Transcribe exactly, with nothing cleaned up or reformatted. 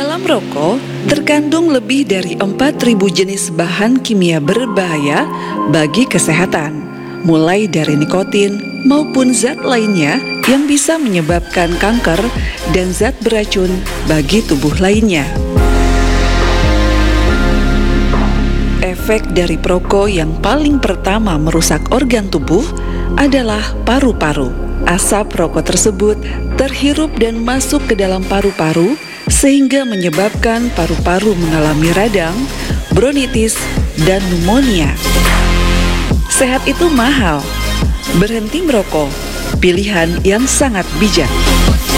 dalam rokok terkandung lebih dari empat ribu jenis bahan kimia berbahaya bagi kesehatan, mulai dari nikotin maupun zat lainnya yang bisa menyebabkan kanker dan zat beracun bagi tubuh lainnya. Efek dari perokok yang paling pertama merusak organ tubuh adalah paru-paru. Asap rokok tersebut terhirup dan masuk ke dalam paru-paru sehingga menyebabkan paru-paru mengalami radang, bronkitis, dan pneumonia. Sehat itu mahal. Berhenti merokok, pilihan yang sangat bijak.